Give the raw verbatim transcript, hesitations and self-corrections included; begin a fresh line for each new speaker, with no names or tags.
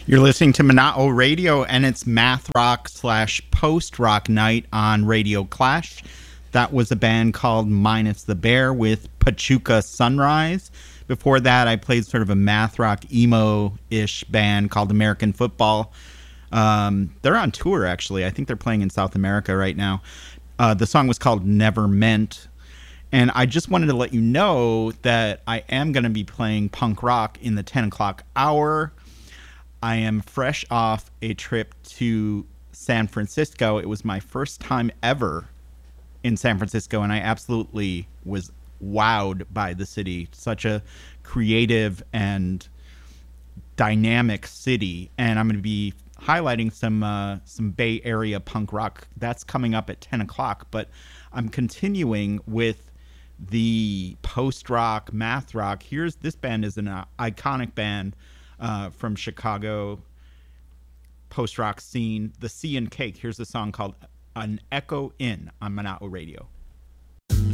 You're listening to Mana'o Radio, and it's math rock slash post rock night on Radio Clash. That was a band called Minus the Bear with Pachuca Sunrise. Before that, I played sort of a math rock emo-ish band called American Football. Um, they're on tour, actually. I think they're playing in South America right now. Uh, the song was called Never Meant. And I just wanted to let you know that I am going to be playing punk rock in the ten o'clock hour. I am fresh off a trip to San Francisco. It was my first time ever in San Francisco, and I absolutely was wowed by the city. Such a creative and dynamic city. And I'm going to be highlighting some uh, some Bay Area punk rock. That's coming up at ten o'clock. But I'm continuing with the post-rock, math rock. Here's this band is an uh, iconic band uh, from Chicago post-rock scene, the Sea and Cake. Here's a song called An Echo In on Mana'o Radio.